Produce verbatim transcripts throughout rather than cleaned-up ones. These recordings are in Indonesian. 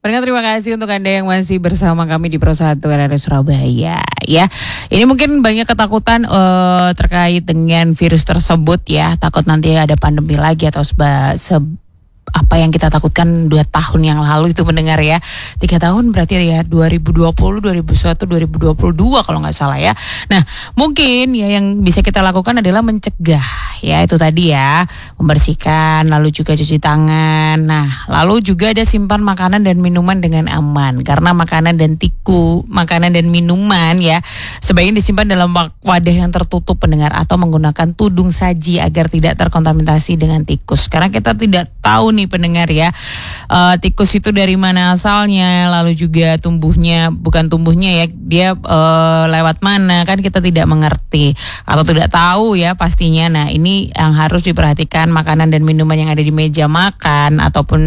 Pendengar, terima kasih untuk Anda yang masih bersama kami di Pro satu R R Surabaya ya. Ini mungkin banyak ketakutan uh, terkait dengan virus tersebut ya. Takut nanti ada pandemi lagi atau seba, se apa yang kita takutkan dua tahun yang lalu itu, pendengar ya. Tiga tahun berarti ya, dua ribu dua puluh, dua ribu dua puluh satu, dua ribu dua puluh dua kalau nggak salah ya. Nah mungkin ya yang bisa kita lakukan adalah mencegah ya, itu tadi ya, membersihkan, lalu juga cuci tangan. Nah lalu juga ada simpan makanan dan minuman dengan aman, karena makanan dan tiku, makanan dan minuman ya sebaiknya disimpan dalam wadah yang tertutup, pendengar, atau menggunakan tudung saji agar tidak terkontaminasi dengan tikus. Karena kita tidak tahu nih pendengar ya, uh, tikus itu dari mana asalnya, lalu juga tumbuhnya, bukan tumbuhnya ya, dia uh, lewat mana, kan kita tidak mengerti atau tidak tahu ya pastinya. Nah ini yang harus diperhatikan, makanan dan minuman yang ada di meja makan ataupun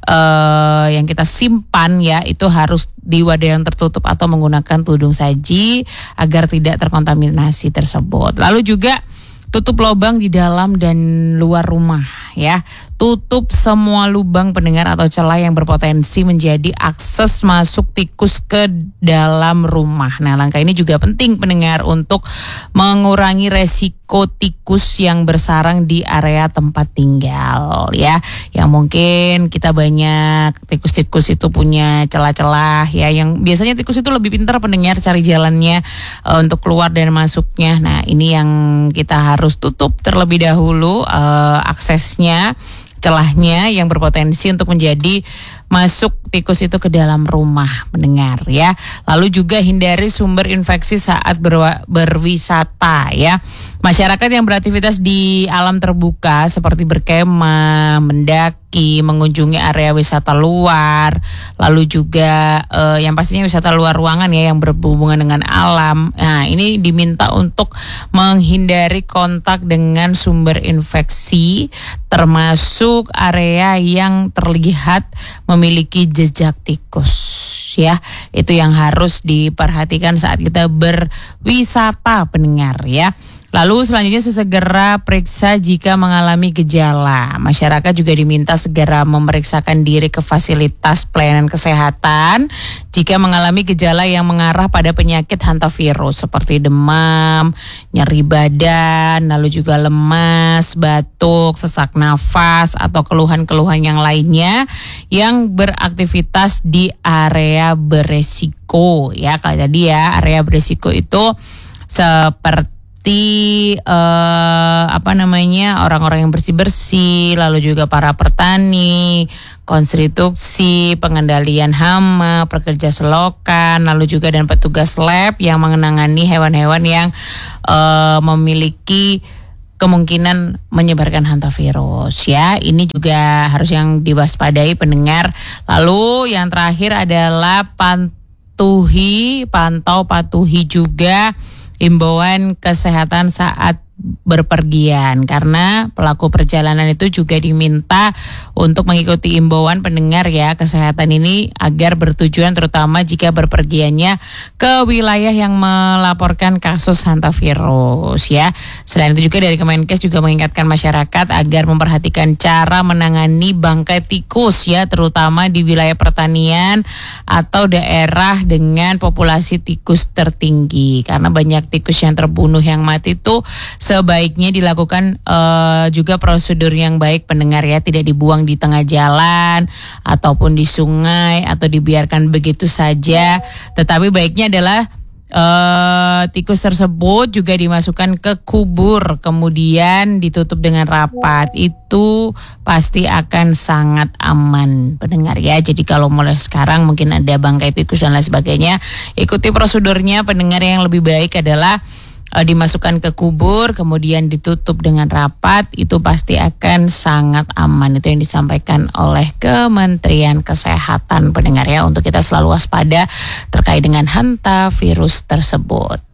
uh, yang kita simpan ya, itu harus di wadah yang tertutup atau menggunakan tudung saji agar tidak terkontaminasi tersebut. Lalu juga tutup lubang di dalam dan luar rumah ya. Tutup semua lubang, pendengar, atau celah yang berpotensi menjadi akses masuk tikus ke dalam rumah. Nah langkah ini juga penting, pendengar, untuk mengurangi resiko tikus yang bersarang di area tempat tinggal ya. Yang mungkin kita banyak tikus-tikus itu punya celah-celah ya, yang biasanya tikus itu lebih pintar, pendengar, cari jalannya uh, untuk keluar dan masuknya. Nah ini yang kita harus tutup terlebih dahulu uh, aksesnya, celahnya yang berpotensi untuk menjadi masuk tikus itu ke dalam rumah, pendengar ya. Lalu juga hindari sumber infeksi saat berwa- berwisata ya. Masyarakat yang beraktivitas di alam terbuka seperti berkemah, mendaki, mengunjungi area wisata luar, lalu juga eh, yang pastinya wisata luar ruangan ya, yang berhubungan dengan alam. Nah ini diminta untuk menghindari kontak dengan sumber infeksi, termasuk area yang terlihat memiliki jejak tikus ya. Itu yang harus diperhatikan saat kita berwisata, pendengar ya. Lalu selanjutnya sesegera periksa jika mengalami gejala. Masyarakat juga diminta segera memeriksakan diri ke fasilitas pelayanan kesehatan jika mengalami gejala yang mengarah pada penyakit hantavirus seperti demam, nyeri badan, lalu juga lemas, batuk, sesak nafas, atau keluhan-keluhan yang lainnya yang beraktivitas di area beresiko ya. Kalau tadi ya, area beresiko itu seperti Seperti uh, apa namanya, orang-orang yang bersih-bersih, lalu juga para petani, konstruksi, pengendalian hama, pekerja selokan, lalu juga dan petugas lab yang mengenangani hewan-hewan yang uh, memiliki kemungkinan menyebarkan hantavirus ya. Ini juga harus yang diwaspadai, pendengar. Lalu yang terakhir adalah patuhi, pantau, patuhi juga imbauan kesehatan saat berpergian, karena pelaku perjalanan itu juga diminta untuk mengikuti imbauan, pendengar ya, kesehatan ini agar bertujuan terutama jika berpergiannya ke wilayah yang melaporkan kasus hantavirus ya. Selain itu juga dari Kemenkes juga mengingatkan masyarakat agar memperhatikan cara menangani bangkai tikus ya, terutama di wilayah pertanian atau daerah dengan populasi tikus tertinggi, karena banyak tikus yang terbunuh, yang mati itu sebaiknya dilakukan uh, juga prosedur yang baik, pendengar ya, tidak dibuang di tengah jalan ataupun di sungai atau dibiarkan begitu saja. Tetapi baiknya adalah uh, tikus tersebut juga dimasukkan ke kubur, kemudian ditutup dengan rapat. Itu pasti akan sangat aman, pendengar ya. Jadi kalau mulai sekarang mungkin ada bangkai tikus dan lain sebagainya, ikuti prosedurnya, pendengar. Yang lebih baik adalah Uh, dimasukkan ke kubur, kemudian ditutup dengan rapat. Itu pasti akan sangat aman. Itu yang disampaikan oleh Kementerian Kesehatan, pendengar ya, untuk kita selalu waspada terkait dengan hantavirus tersebut.